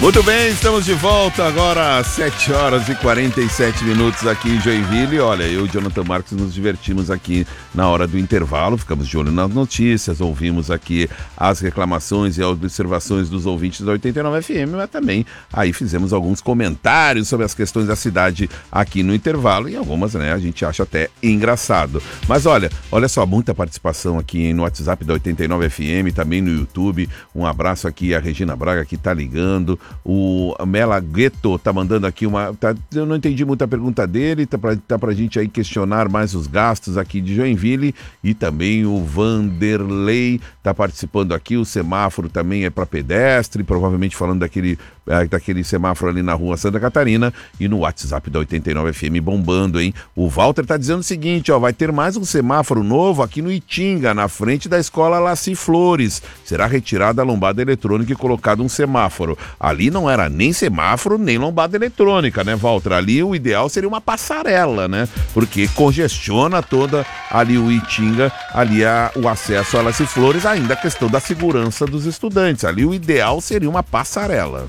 Muito bem, estamos de volta agora às 7 horas e 47 minutos aqui em Joinville. Olha, eu e o Jonathan Marques nos divertimos aqui na hora do intervalo, ficamos de olho nas notícias, ouvimos aqui as reclamações e as observações dos ouvintes da 89 FM, mas também aí fizemos alguns comentários sobre as questões da cidade aqui no intervalo e algumas, né, a gente acha até engraçado. Mas olha só, muita participação aqui no WhatsApp da 89 FM, também no YouTube. Um abraço aqui a Regina Braga que tá ligando. O Mela Gueto tá mandando aqui eu não entendi muito a pergunta dele, tá pra gente aí questionar mais os gastos aqui de Joinville, e também o Vanderlei tá participando aqui. O semáforo também é para pedestre, provavelmente falando daquele semáforo ali na rua Santa Catarina, e no WhatsApp da 89 FM bombando, hein? O Walter tá dizendo o seguinte, ó, vai ter mais um semáforo novo aqui no Itinga, na frente da escola Laci Flores. Será retirada a lombada eletrônica e colocado um semáforo. Ali não era nem semáforo, nem lombada eletrônica, né, Walter? Ali o ideal seria uma passarela, né? Porque congestiona toda ali o Itinga, ali o acesso a Laci Flores, ainda a questão da segurança dos estudantes. Ali o ideal seria uma passarela.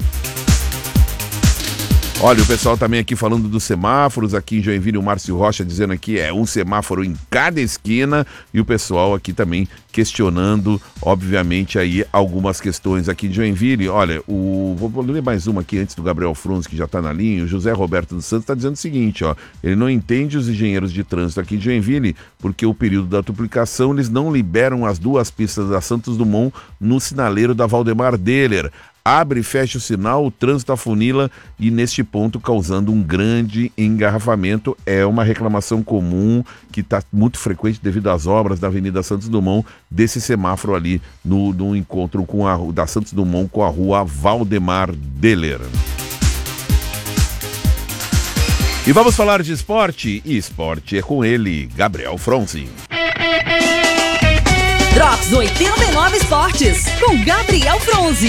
Olha, o pessoal também aqui falando dos semáforos, aqui em Joinville, o Márcio Rocha dizendo aqui um semáforo em cada esquina, e o pessoal aqui também questionando, obviamente, aí algumas questões aqui de Joinville. Olha, vou ler mais uma aqui antes do Gabriel Frunz, que já está na linha. O José Roberto dos Santos está dizendo o seguinte, ó, ele não entende os engenheiros de trânsito aqui de Joinville, porque o período da duplicação eles não liberam as duas pistas da Santos Dumont no sinaleiro da Valdemar Deller. Abre e fecha o sinal, o trânsito afunila e neste ponto causando um grande engarrafamento. É uma reclamação comum que está muito frequente devido às obras da Avenida Santos Dumont, desse semáforo ali no encontro da Santos Dumont com a rua Valdemar Deller. E vamos falar de esporte, e esporte é com ele, Gabriel Fronzi. Drops 89 Esportes, com Gabriel Fronzi.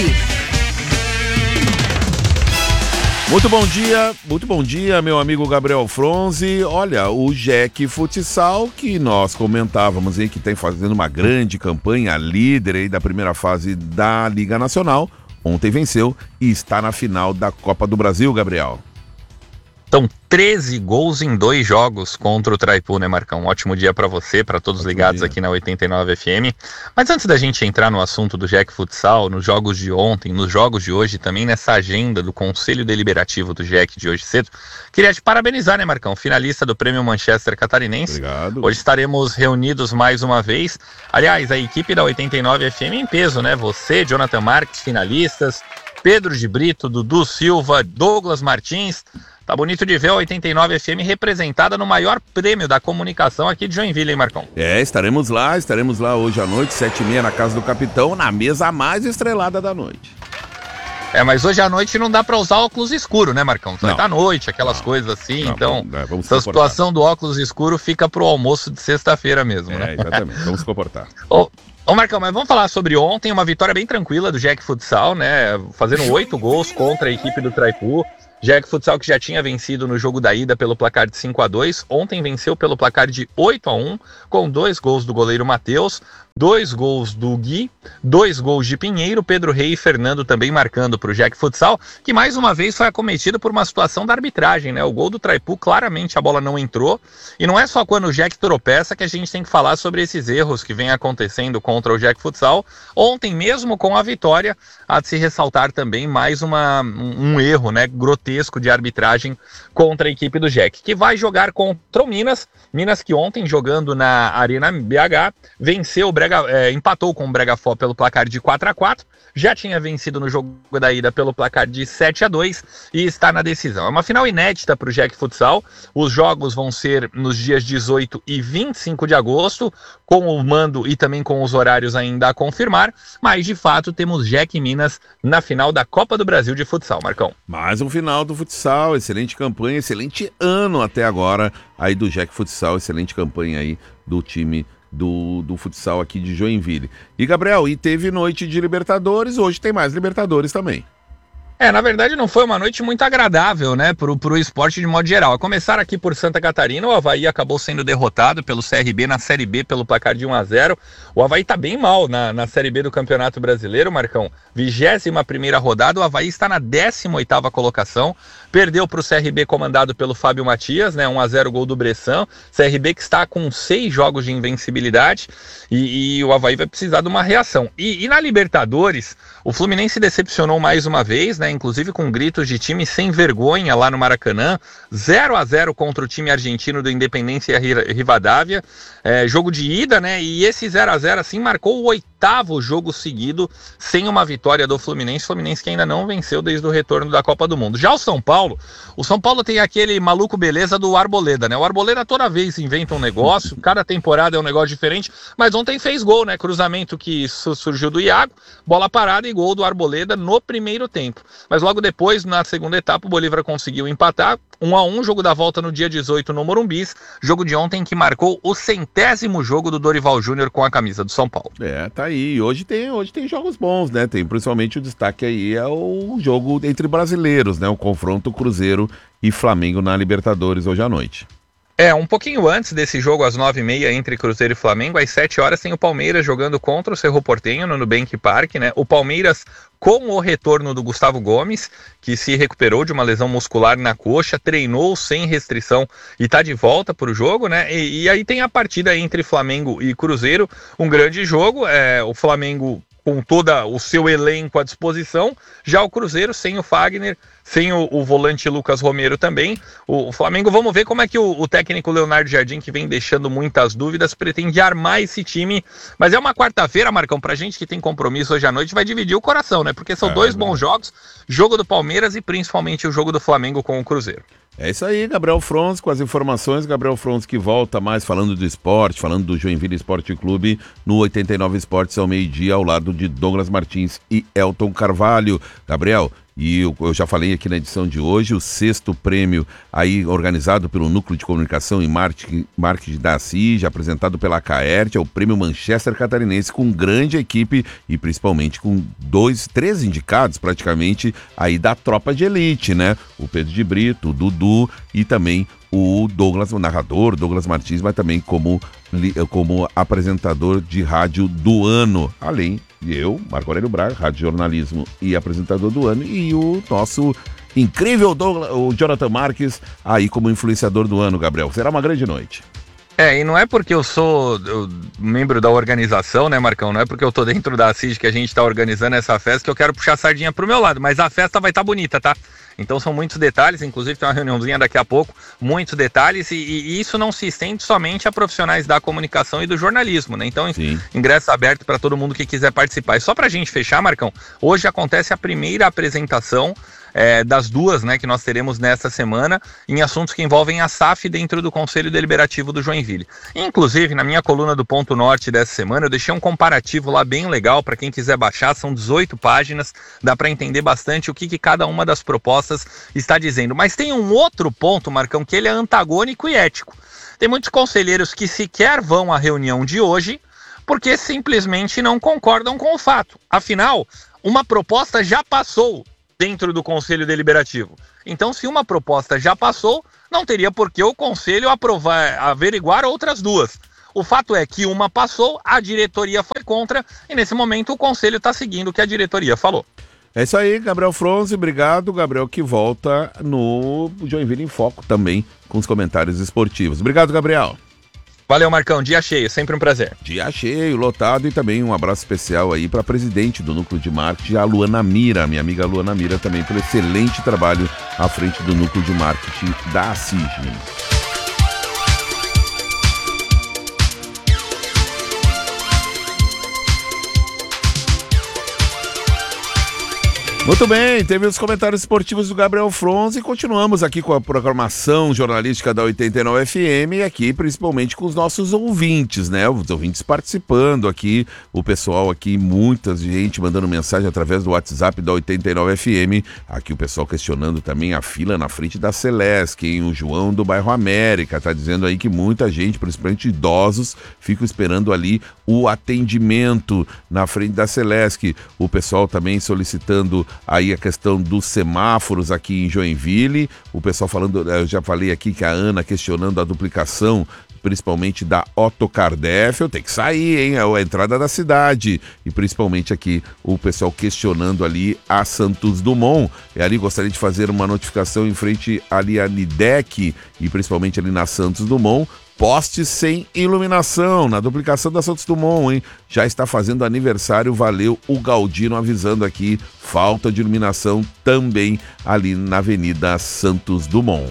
Muito bom dia, meu amigo Gabriel Fronzi. Olha, o Jack Futsal, que nós comentávamos aí, que está fazendo uma grande campanha, líder aí da primeira fase da Liga Nacional, ontem venceu e está na final da Copa do Brasil, Gabriel. São 13 gols em 2 jogos contra o Traipu, né, Marcão? Um ótimo dia para você, para todos ligados aqui na 89 FM. Mas antes da gente entrar no assunto do Jack Futsal, nos jogos de ontem, nos jogos de hoje, também nessa agenda do Conselho Deliberativo do Jack de hoje cedo, queria te parabenizar, né, Marcão? Finalista do Prêmio Manchester Catarinense. Obrigado. Hoje estaremos reunidos mais uma vez. Aliás, a equipe da 89 FM em peso, né? Você, Jonathan Marques, finalistas, Pedro de Brito, Dudu Silva, Douglas Martins. Tá bonito de ver a 89 FM representada no maior prêmio da comunicação aqui de Joinville, hein, Marcão? Estaremos lá hoje à noite, 7h30, na Casa do Capitão, na mesa mais estrelada da noite. Mas hoje à noite não dá pra usar óculos escuro, né, Marcão? Vai estar à noite, aquelas coisas assim, então essa situação do óculos escuro fica pro almoço de sexta-feira mesmo, né? Exatamente, vamos se comportar. Ô, Marcão, mas vamos falar sobre ontem, uma vitória bem tranquila do Jack Futsal, né, fazendo 8 gols contra a equipe do Traipu. Jack Futsal, que já tinha vencido no jogo da ida pelo placar de 5-2, ontem venceu pelo placar de 8-1, com 2 gols do goleiro Matheus, 2 gols do Gui, 2 gols de Pinheiro, Pedro Rei e Fernando também marcando para o Jack Futsal, que mais uma vez foi acometido por uma situação da arbitragem, né? O gol do Traipu, claramente a bola não entrou, e não é só quando o Jack tropeça que a gente tem que falar sobre esses erros que vem acontecendo contra o Jack Futsal. Ontem mesmo com a vitória, há de se ressaltar também mais um erro, né, grotesco de arbitragem contra a equipe do Jack, que vai jogar contra o Minas que ontem, jogando na Arena BH, venceu empatou com o Bregafó pelo placar de 4-4, já tinha vencido no jogo da ida pelo placar de 7-2 e está na decisão. É uma final inédita para o Jack Futsal. Os jogos vão ser nos dias 18 e 25 de agosto, com o mando e também com os horários ainda a confirmar, mas de fato temos Jack e Minas na final da Copa do Brasil de futsal, Marcão. Mais um final do futsal, excelente campanha, excelente ano até agora aí do Jack Futsal, excelente campanha aí do time do futsal aqui de Joinville. E Gabriel, teve noite de Libertadores, hoje tem mais Libertadores também. Na verdade não foi uma noite muito agradável, né, pro esporte de modo geral. A começar aqui por Santa Catarina, o Avaí acabou sendo derrotado pelo CRB na Série B pelo placar de 1-0. O Avaí tá bem mal na Série B do Campeonato Brasileiro, Marcão. 21ª rodada, o Avaí está na 18ª colocação. Perdeu para o CRB comandado pelo Fábio Matias, né, 1-0 gol do Bressan. CRB que está com 6 jogos de invencibilidade e o Avaí vai precisar de uma reação. E na Libertadores, o Fluminense decepcionou mais uma vez, né, inclusive com gritos de time sem vergonha lá no Maracanã. 0-0 contra o time argentino do Independência Rivadavia. Jogo de ida, né, e esse 0-0 assim marcou o 8º jogo seguido sem uma vitória do Fluminense. Fluminense que ainda não venceu desde o retorno da Copa do Mundo. Já o São Paulo tem aquele maluco beleza do Arboleda, né? O Arboleda toda vez inventa um negócio, cada temporada é um negócio diferente, mas ontem fez gol, né? Cruzamento que surgiu do Iago, bola parada e gol do Arboleda no primeiro tempo. Mas logo depois, na segunda etapa, o Bolívar conseguiu empatar, 1-1, jogo da volta no dia 18 no Morumbis, jogo de ontem que marcou o 100º jogo do Dorival Júnior com a camisa do São Paulo. Tá aí. Hoje tem jogos bons, né? Tem principalmente o destaque aí é o jogo entre brasileiros, né? O confronto Cruzeiro e Flamengo na Libertadores hoje à noite. Um pouquinho antes desse jogo, às 9h30, entre Cruzeiro e Flamengo, às 7 horas tem o Palmeiras jogando contra o Cerro Porteño no Nubank Park, né? O Palmeiras com o retorno do Gustavo Gomes, que se recuperou de uma lesão muscular na coxa, treinou sem restrição e está de volta para o jogo, né? E aí tem a partida entre Flamengo e Cruzeiro, um grande jogo, o Flamengo com todo o seu elenco à disposição, já o Cruzeiro sem o Fagner, sem o volante Lucas Romero também. O Flamengo, vamos ver como é que o técnico Leonardo Jardim, que vem deixando muitas dúvidas, pretende armar esse time. Mas é uma quarta-feira, Marcão, pra gente que tem compromisso hoje à noite, vai dividir o coração, né? Porque são dois bons jogos, jogo do Palmeiras e principalmente o jogo do Flamengo com o Cruzeiro. É isso aí, Gabriel Fronz com as informações. Gabriel Fronz que volta mais falando do esporte, falando do Joinville Esporte Clube no 89 Esportes ao meio-dia, ao lado de Douglas Martins e Elton Carvalho. Gabriel, e eu já falei aqui na edição de hoje, o 6º prêmio aí organizado pelo Núcleo de Comunicação e Marketing da CIG, apresentado pela Caert, é o prêmio Manchester Catarinense, com grande equipe e principalmente com 3 indicados praticamente aí da tropa de elite, né? O Pedro de Brito, o Dudu e também o Douglas, o narrador, Douglas Martins, mas também como apresentador de rádio do ano, além de eu, Marco Aurélio Braga, rádio jornalismo e apresentador do ano, e o nosso incrível Douglas, o Jonathan Marques, aí como influenciador do ano, Gabriel. Será uma grande noite. E não é porque eu sou membro da organização, né, Marcão? Não é porque eu tô dentro da CIG que a gente tá organizando essa festa que eu quero puxar a sardinha pro meu lado, mas a festa vai estar bonita, tá? Então são muitos detalhes, inclusive tem uma reuniãozinha daqui a pouco, muitos detalhes, e isso não se estende somente a profissionais da comunicação e do jornalismo, né? Então, ingresso aberto para todo mundo que quiser participar. E só pra gente fechar, Marcão, hoje acontece a primeira apresentação das duas, né, que nós teremos nesta semana, em assuntos que envolvem a SAF dentro do Conselho Deliberativo do Joinville. Inclusive, na minha coluna do Ponto Norte dessa semana, eu deixei um comparativo lá bem legal para quem quiser baixar, são 18 páginas, dá para entender bastante o que cada uma das propostas está dizendo. Mas tem um outro ponto, Marcão, que ele é antagônico e ético. Tem muitos conselheiros que sequer vão à reunião de hoje porque simplesmente não concordam com o fato. Afinal, uma proposta já passou dentro do Conselho Deliberativo. Então, se uma proposta já passou, não teria por que o Conselho averiguar outras duas. O fato é que uma passou, a diretoria foi contra, e nesse momento o Conselho está seguindo o que a diretoria falou. É isso aí, Gabriel Fronzi, obrigado. Gabriel que volta no Joinville em Foco também, com os comentários esportivos. Obrigado, Gabriel. Valeu, Marcão. Dia cheio, sempre um prazer. Dia cheio, lotado, e também um abraço especial aí para a presidente do Núcleo de Marketing, a Luana Mira, minha amiga Luana Mira, também pelo excelente trabalho à frente do Núcleo de Marketing da CIG. Muito bem, teve os comentários esportivos do Gabriel Fronzi e continuamos aqui com a programação jornalística da 89 FM e aqui principalmente com os nossos ouvintes, né? Os ouvintes participando aqui, o pessoal aqui, muita gente mandando mensagem através do WhatsApp da 89 FM, aqui o pessoal questionando também a fila na frente da Celesc, hein? O João do bairro América tá dizendo aí que muita gente, principalmente idosos, ficam esperando ali o atendimento na frente da Celesc. O pessoal também solicitando aí a questão dos semáforos aqui em Joinville. O pessoal falando, eu já falei aqui que a Ana questionando a duplicação, principalmente da Otto Cardeffel, tem que sair, hein? É a entrada da cidade. E principalmente aqui o pessoal questionando ali a Santos Dumont. E ali gostaria de fazer uma notificação em frente ali a Nidec e principalmente ali na Santos Dumont. Postes sem iluminação, na duplicação da Santos Dumont, hein? Já está fazendo aniversário, valeu o Galdino avisando aqui, falta de iluminação também ali na Avenida Santos Dumont.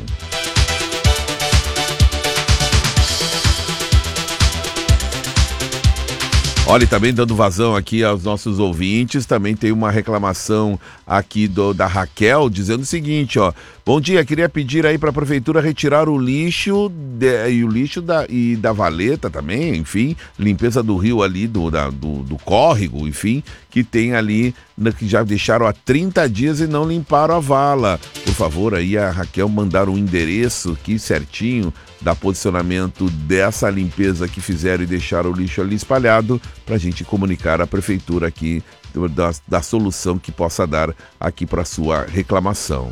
Olha, e também dando vazão aqui aos nossos ouvintes, também tem uma reclamação aqui da Raquel, dizendo o seguinte, ó: bom dia, queria pedir aí para a prefeitura retirar o lixo e o lixo da valeta também, enfim, limpeza do rio ali, do córrego, enfim, que tem ali, que já deixaram há 30 dias e não limparam a vala. Por favor, aí a Raquel mandar um endereço aqui certinho da posicionamento dessa limpeza que fizeram e deixaram o lixo ali espalhado, para a gente comunicar à prefeitura aqui da solução que possa dar aqui para sua reclamação.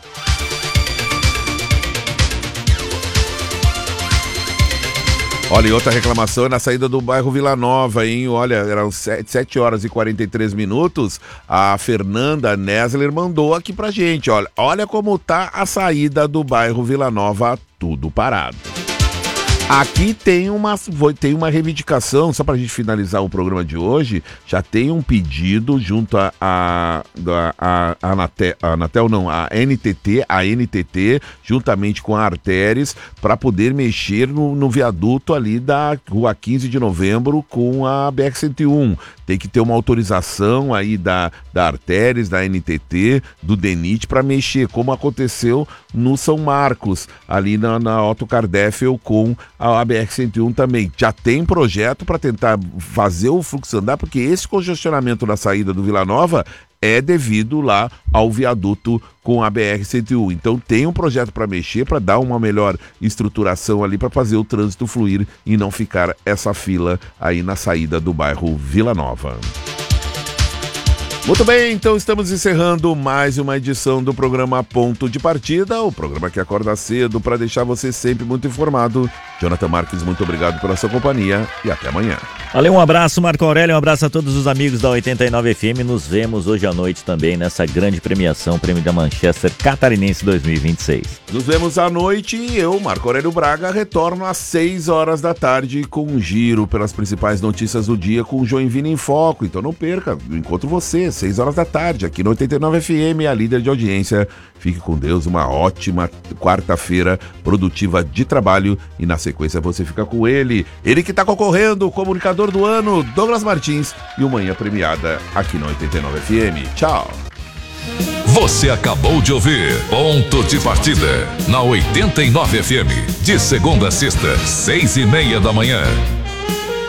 Olha, e outra reclamação é na saída do bairro Vila Nova, hein? Olha, eram 7 horas e 43 minutos, a Fernanda Nesler mandou aqui pra gente, olha como tá a saída do bairro Vila Nova, tudo parado. Aqui tem uma reivindicação, só para a gente finalizar o programa de hoje, já tem um pedido junto a NTT, juntamente com a Arteres, para poder mexer no viaduto ali da Rua 15 de Novembro com a BR-101. Tem que ter uma autorização aí da Arteres, da NTT, do DENIT para mexer, como aconteceu no São Marcos, ali na Otto Cardeffel com a BR-101 também. Já tem projeto para tentar fazer o fluxo andar, porque esse congestionamento na saída do Vila Nova é devido lá ao viaduto com a BR-101. Então tem um projeto para mexer, para dar uma melhor estruturação ali, para fazer o trânsito fluir e não ficar essa fila aí na saída do bairro Vila Nova. Muito bem, então estamos encerrando mais uma edição do programa Ponto de Partida, o programa que acorda cedo para deixar você sempre muito informado. Jonathan Marques, muito obrigado pela sua companhia e até amanhã. Valeu, um abraço, Marco Aurélio, um abraço a todos os amigos da 89 FM. Nos vemos hoje à noite também nessa grande premiação, Prêmio da Manchester Catarinense 2026. Nos vemos à noite e eu, Marco Aurélio Braga, retorno às 6 horas da tarde com um giro pelas principais notícias do dia com o Joinville em Foco. Então não perca, eu encontro você 6 horas da tarde, aqui no 89 FM, a líder de audiência. Fique com Deus, uma ótima quarta-feira produtiva de trabalho e na sequência você fica com ele que está concorrendo, o comunicador do ano, Douglas Martins, e o Manhã Premiada aqui no 89 FM. Tchau! Você acabou de ouvir Ponto de Partida na 89 FM, de segunda a sexta, 6:30 da manhã.